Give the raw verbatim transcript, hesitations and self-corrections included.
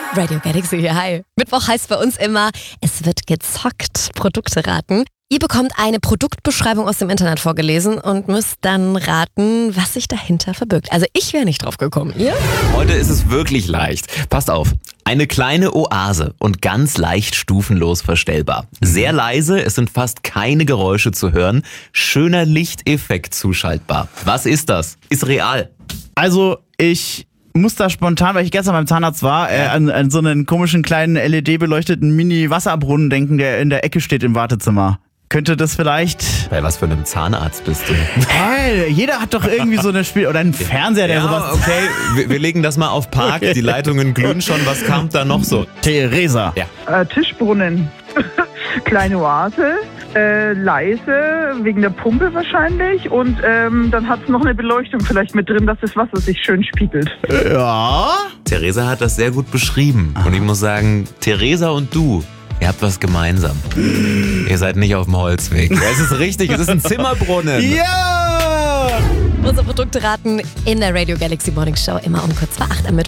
Radio Galaxy hier, hi. Mittwoch heißt bei uns immer, es wird gezockt, Produkte raten. Ihr bekommt eine Produktbeschreibung aus dem Internet vorgelesen und müsst dann raten, was sich dahinter verbirgt. Also ich wäre nicht drauf gekommen, ihr? Heute ist es wirklich leicht. Passt auf. Eine kleine Oase und ganz leicht stufenlos verstellbar. Sehr leise, es sind fast keine Geräusche zu hören. Schöner Lichteffekt zuschaltbar. Was ist das? Ist real. Also ich muss da spontan, weil ich gestern beim Zahnarzt war, äh, an, an so einen komischen kleinen L E D-beleuchteten Mini-Wasserbrunnen denken, der in der Ecke steht im Wartezimmer. Könnte das vielleicht... Bei was für einem Zahnarzt bist du? Hä, jeder hat doch irgendwie so eine Spiel... Oder einen Fernseher, der Ja, sowas... okay, wir, wir legen das mal auf Park. Die Leitungen glühen schon. Was kam da noch so? Theresa. Ja. Äh, Tischbrunnen. Kleine Oase. Äh, leise, wegen der Pumpe wahrscheinlich. Und ähm, dann hat es noch eine Beleuchtung vielleicht mit drin, dass das Wasser sich schön spiegelt. Ja. Theresa hat das sehr gut beschrieben. Und ich muss sagen, Theresa und du, ihr habt was gemeinsam. Ihr seid nicht auf dem Holzweg. Ja, es ist richtig, es ist ein Zimmerbrunnen. Ja! Unsere Produkte raten in der Radio Galaxy Morning Show immer um kurz vor acht am Mittwoch.